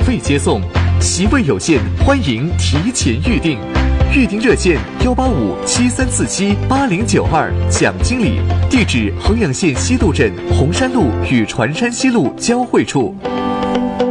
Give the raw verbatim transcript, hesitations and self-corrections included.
费接送，席位有限，欢迎提前预订。预订热线幺八五七三四七八零九二，蒋经理。地址：衡阳县西渡镇红山路与船山西路交汇处。